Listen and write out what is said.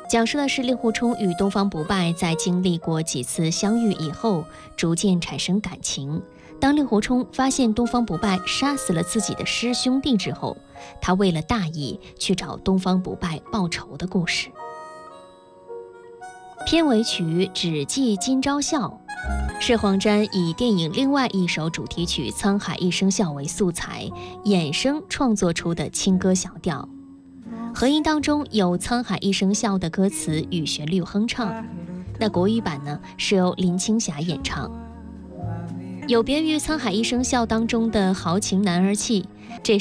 讲述的是令狐冲与东方不败在经历过几次相遇以后，逐渐产生感情。当令狐冲发现东方不败杀死了自己的师兄弟之后，他为了大义去找东方不败报仇的故事。片尾曲《只记今朝笑》是黄沾以电影另外一首主题曲《沧海一声笑》为素材衍生创作出的轻歌小调，合音当中有《沧海一声笑》的歌词与旋律哼唱，那国语版呢是由林青霞演唱。有别于《沧海一声笑》当中的豪情男儿气，这